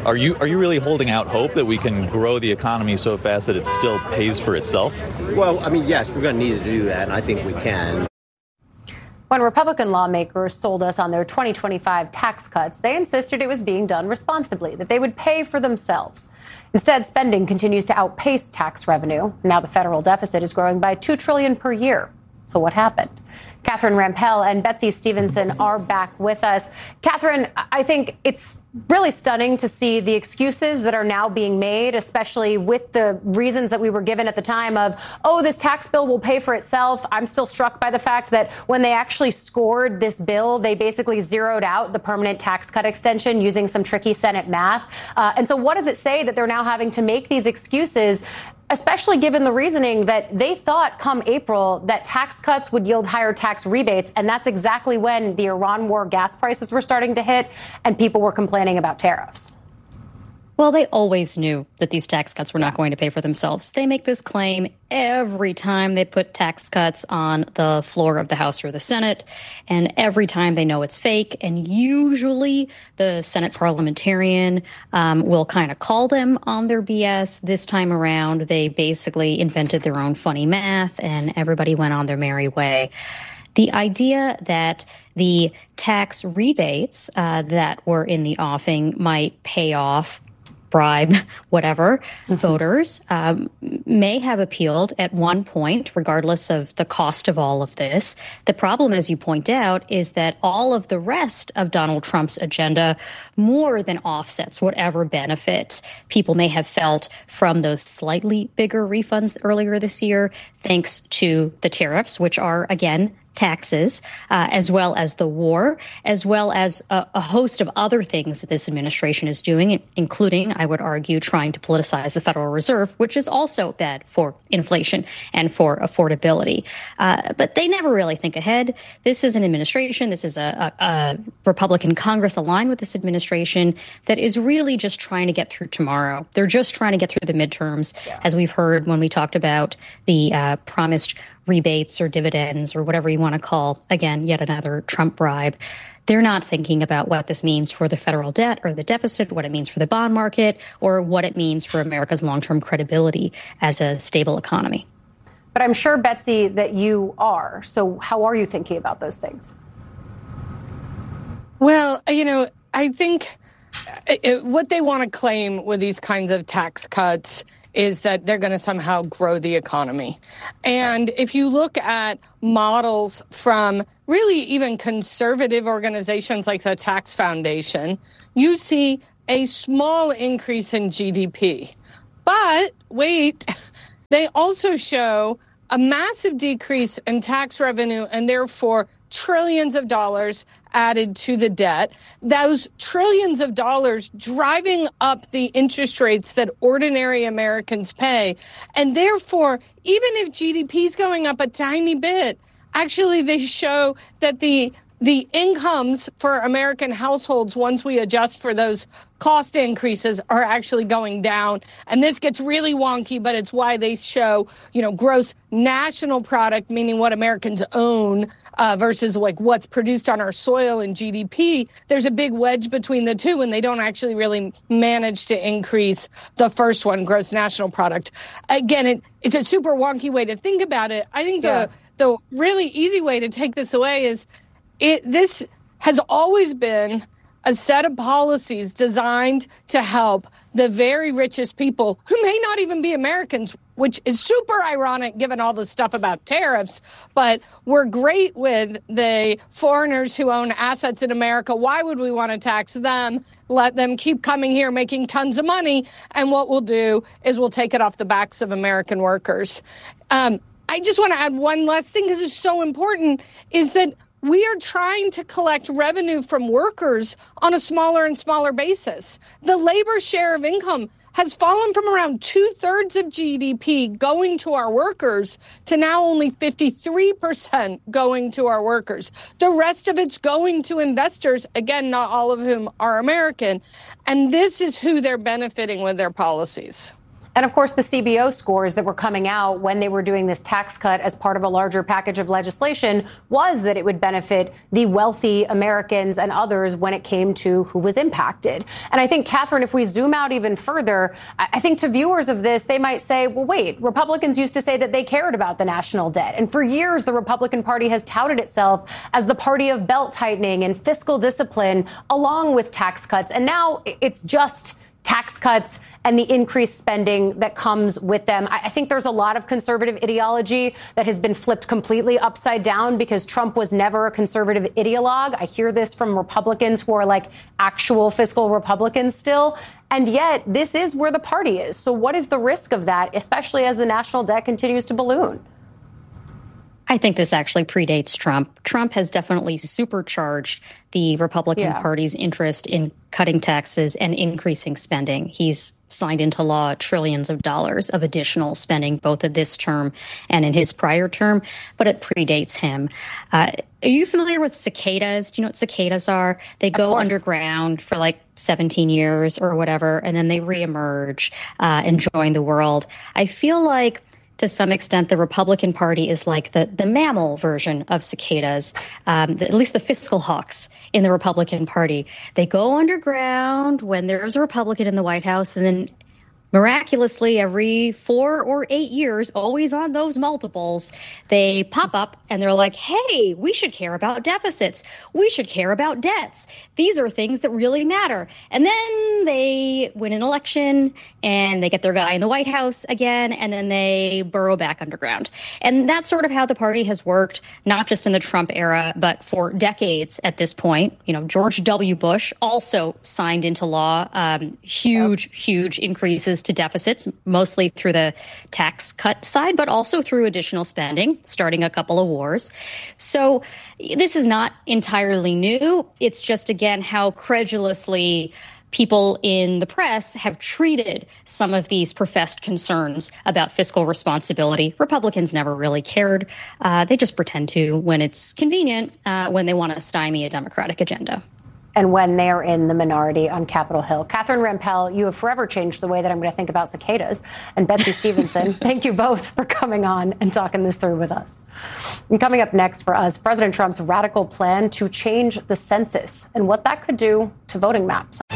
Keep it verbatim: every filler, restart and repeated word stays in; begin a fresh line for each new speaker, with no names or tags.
Are you are you really holding out hope that we can grow the economy so fast that it still pays for itself?
Well, I mean, yes, we're going to need to do that, and I think we can.
When Republican lawmakers sold us on their twenty twenty-five tax cuts, they insisted it was being done responsibly, that they would pay for themselves. Instead, spending continues to outpace tax revenue. Now the federal deficit is growing by two trillion dollars per year. So what happened? Catherine Rampell and Betsy Stevenson are back with us. Catherine, I think it's really stunning to see the excuses that are now being made, especially with the reasons that we were given at the time of, oh, this tax bill will pay for itself. I'm still struck by the fact that when they actually scored this bill, they basically zeroed out the permanent tax cut extension using some tricky Senate math. Uh, and so what does it say that they're now having to make these excuses, especially given the reasoning that they thought come April that tax cuts would yield higher tax rebates? And that's exactly when the Iran war gas prices were starting to hit and people were complaining about tariffs.
Well, they always knew that these tax cuts were not going to pay for themselves. They make this claim every time they put tax cuts on the floor of the House or the Senate, and every time they know it's fake. And usually the Senate parliamentarian um, will kind of call them on their B S. This time around, they basically invented their own funny math, and everybody went on their merry way. The idea that the tax rebates uh, that were in the offing might pay off, bribe, whatever, mm-hmm. voters um, may have appealed at one point, regardless of the cost of all of this. The problem, as you point out, is that all of the rest of Donald Trump's agenda more than offsets whatever benefit people may have felt from those slightly bigger refunds earlier this year, thanks to the tariffs, which are, again, taxes, uh, as well as the war, as well as a, a host of other things that this administration is doing, including, I would argue, trying to politicize the Federal Reserve, which is also bad for inflation and for affordability. Uh, but they never really think ahead. This is an administration, this is a, a, a Republican Congress aligned with this administration that is really just trying to get through tomorrow. They're just trying to get through the midterms, yeah. as we've heard when we talked about the uh, promised rebates or dividends or whatever you want to call, again, yet another Trump bribe. They're not thinking about what this means for the federal debt or the deficit, what it means for the bond market, or what it means for America's long-term credibility as a stable economy.
But I'm sure, Betsy, that you are. So how are you thinking about those things?
Well, you know, I think it, what they want to claim with these kinds of tax cuts is that they're going to somehow grow the economy. And if you look at models from really even conservative organizations like the Tax Foundation, you see a small increase in G D P. But wait, they also show a massive decrease in tax revenue and therefore trillions of dollars added to the debt, those trillions of dollars driving up the interest rates that ordinary Americans pay. And therefore, even if G D P is going up a tiny bit, actually they show that the the incomes for American households, once we adjust for those cost increases, are actually going down. And this gets really wonky, but it's why they show, you know, gross national product, meaning what Americans own uh, versus like what's produced on our soil and G D P. There's a big wedge between the two, and they don't actually really manage to increase the first one, gross national product. Again, it, it's a super wonky way to think about it. I think yeah. the the really easy way to take this away is It, this has always been a set of policies designed to help the very richest people who may not even be Americans, which is super ironic given all the stuff about tariffs. But we're great with the foreigners who own assets in America. Why would we want to tax them? Let them keep coming here making tons of money. And what we'll do is we'll take it off the backs of American workers. Um, I just want to add one last thing because it's so important, is that we are trying to collect revenue from workers on a smaller and smaller basis. The labor share of income has fallen from around two-thirds of G D P going to our workers to now only fifty-three percent going to our workers. The rest of it's going to investors, again, not all of whom are American. And this is who they're benefiting with their policies.
And of course, the C B O scores that were coming out when they were doing this tax cut as part of a larger package of legislation was that it would benefit the wealthy Americans and others when it came to who was impacted. And I think, Catherine, if we zoom out even further, I think to viewers of this, they might say, well, wait, Republicans used to say that they cared about the national debt. And for years, the Republican Party has touted itself as the party of belt tightening and fiscal discipline, along with tax cuts. And now it's just tax cuts and the increased spending that comes with them. I think there's a lot of conservative ideology that has been flipped completely upside down because Trump was never a conservative ideologue. I hear this from Republicans who are like actual fiscal Republicans still. And yet this is where the party is. So what is the risk of that, especially as the national debt continues to balloon?
I think this actually predates Trump. Trump has definitely supercharged the Republican
yeah.
Party's interest in cutting taxes and increasing spending. He's signed into law trillions of dollars of additional spending, both in this term and in his prior term, but it predates him. Uh, are you familiar with cicadas? Do you know what cicadas are? They go underground for like seventeen years or whatever, and then they reemerge uh, and join the world. I feel like to some extent, the Republican Party is like the, the mammal version of cicadas, um, the, at least the fiscal hawks in the Republican Party. They go underground when there's a Republican in the White House, and then miraculously, every four or eight years, always on those multiples, they pop up and they're like, hey, we should care about deficits. We should care about debts. These are things that really matter. And then they win an election and they get their guy in the White House again, and then they burrow back underground. And that's sort of how the party has worked, not just in the Trump era, but for decades at this point. You know, George W. Bush also signed into law um, huge, yep. huge increases to deficits, mostly through the tax cut side, but also through additional spending, starting a couple of wars. So this is not entirely new. It's just, again, how credulously people in the press have treated some of these professed concerns about fiscal responsibility. Republicans never really cared. Uh, they just pretend to when it's convenient, uh, when they want to stymie a Democratic agenda.
And when they're in the minority on Capitol Hill. Catherine Rampell, you have forever changed the way that I'm going to think about cicadas. And Betsy Stevenson, thank you both for coming on and talking this through with us. And coming up next for us, President Trump's radical plan to change the census and what that could do to voting maps.